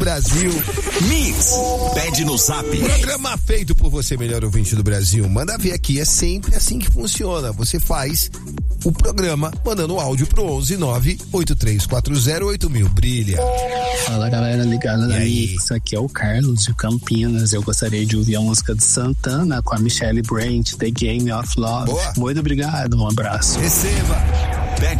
Brasil. Mix, pede no Zap. Programa feito por você, melhor ouvinte do Brasil. Manda ver aqui, é sempre assim que funciona. Você faz o programa mandando áudio pro 11983408000. Brilha. Fala, galera ligada na Mix, aqui é o Carlos de Campinas. Eu gostaria de ouvir a música de Santana com a Michelle Brandt, The Game of Love. Boa. Muito obrigado, um abraço. Receba.